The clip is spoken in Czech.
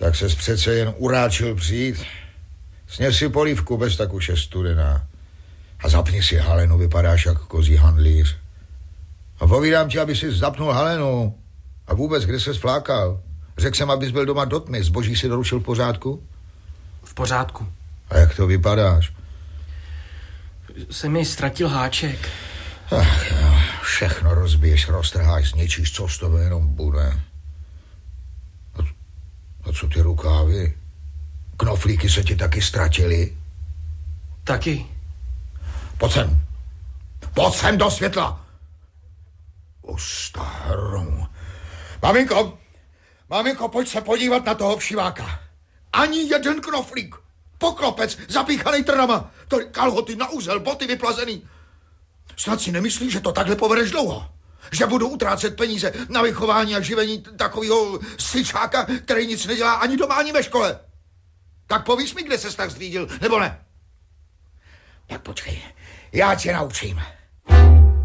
Tak ses přece jen uráčil přijít. Sněz si polívku, bez tak už je studená. A zapni si halenu, vypadáš jak kozí handlíř. A povídám ti, aby si zapnul halenu. A vůbec, kde ses flákal? Řekl jsem, abys byl doma do tmy. Zboží si doručil v pořádku? V pořádku. A jak to vypadáš? Se mi ztratil háček. Ach jo, všechno rozbiješ, roztrháš, zničíš, co z toho jenom bude. A co ty rukávy? Knoflíky se ti taky ztratily? Taky. Pojď sem. Pojď sem do světla. Ustaromu. Maminko, pojď se podívat na toho všiváka. Ani jeden knoflík. Poklopec, zapíchanej trnama. Kalhoty na úzel, boty vyplazený. Snad si nemyslíš, že to takhle povedeš dlouho? Že budu utrácet peníze na vychování a živení takového syčáka, který nic nedělá ani doma, ani ve škole. Tak povíš mi, kde ses tak zřídil, nebo ne? Tak počkej, já tě naučím.